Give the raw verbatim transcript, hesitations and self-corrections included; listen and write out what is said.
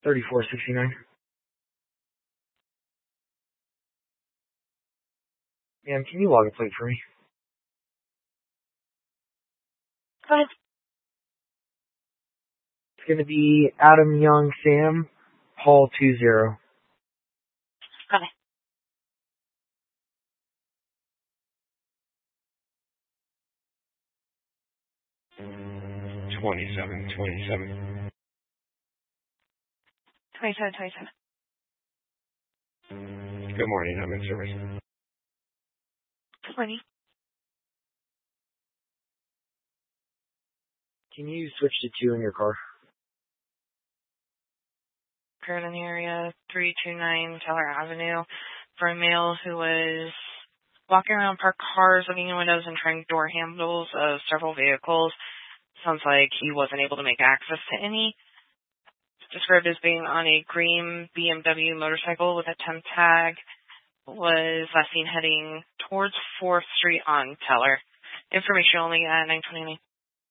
thirty-four sixty-nine. Ma'am, can you log a plate for me? Go ahead. It's going to be Adam Young Sam, Hall two zero. Okay. Twenty-seven, twenty-seven. Twenty-seven, twenty-seven. Good morning, I'm in service. Good morning. Can you switch to two in your car? Current in the area, three two nine Teller Avenue, for a male who was walking around parked cars, looking in windows and trying door handles of several vehicles. Sounds like he wasn't able to make access to any. Described as being on a green B M W motorcycle with a temp tag. Was last seen heading towards fourth Street on Teller. Information only at nine twenty-nine.